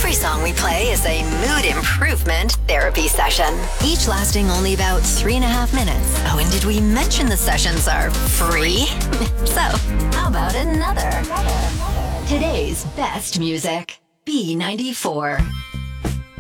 Every song we play is a mood improvement therapy session, each lasting only about 3.5 minutes. Oh, and did we mention the sessions are free? So, how about another? Today's best music, B94.